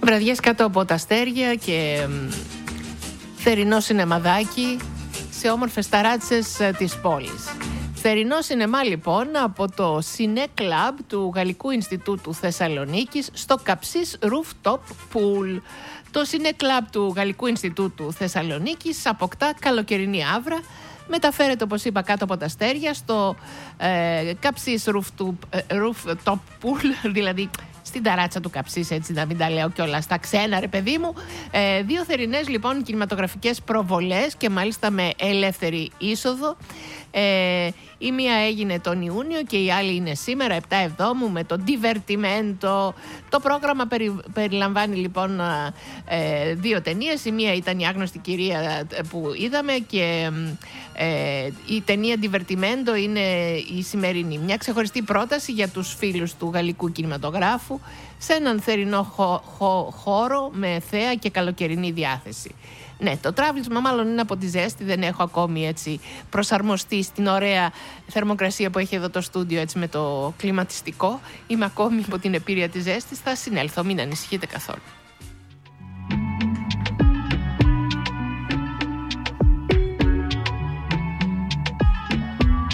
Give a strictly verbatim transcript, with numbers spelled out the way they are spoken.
Βραδιές κάτω από τα αστέρια και θερινό σινεμαδάκι σε όμορφες ταράτσες της πόλης. Θερινό σινεμά λοιπόν από το Cine Club του Γαλλικού Ινστιτούτου Θεσσαλονίκης στο Καψής Rooftop Pool. Το Cine Club του Γαλλικού Ινστιτούτου Θεσσαλονίκης αποκτά καλοκαιρινή άβρα. Μεταφέρεται, όπως είπα, κάτω από τα αστέρια στο ε, Καψής Rooftop, ε, Rooftop Pool, δηλαδή στην ταράτσα του Καψής, έτσι να μην τα λέω κιόλας στα ξένα, ρε παιδί μου. Ε, δύο θερινές λοιπόν κινηματογραφικές προβολές και μάλιστα με ελεύθερη είσοδο. Ε, η μία έγινε τον Ιούνιο και η άλλη είναι σήμερα, επτά Εβδόμου, με το Divertimento. Το πρόγραμμα περι, περιλαμβάνει λοιπόν ε, δύο ταινίες. Η μία ήταν η Άγνωστη Κυρία που είδαμε και ε, η ταινία Divertimento είναι η σημερινή. Μια ξεχωριστή πρόταση για τους φίλους του γαλλικού κινηματογράφου σε έναν θερινό χω, χω, χώρο με θέα και καλοκαιρινή διάθεση. Ναι, το τράβηλσμα μάλλον είναι από τη ζέστη, δεν έχω ακόμη έτσι προσαρμοστεί στην ωραία θερμοκρασία που έχει εδώ το στούντιο, έτσι με το κλιματιστικό. Είμαι ακόμη από την επίρρεια της ζέστης, θα συνέλθω, μην ανησυχείτε καθόλου.